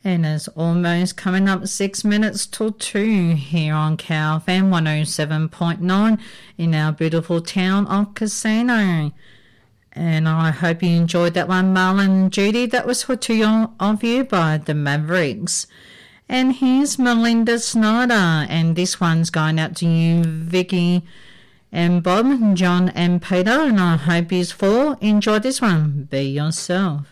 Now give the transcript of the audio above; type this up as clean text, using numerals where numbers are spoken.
And it's almost coming up 6 minutes till 2 here on KFM 107.9 in our beautiful town of Casino. And I hope you enjoyed that one, Marlon and Judy. That was for two of you by the Mavericks. And here's Melinda Snyder, and this one's going out to you, Vicky and Bob, John and Peter, and I hope you all enjoy this one. Be yourself.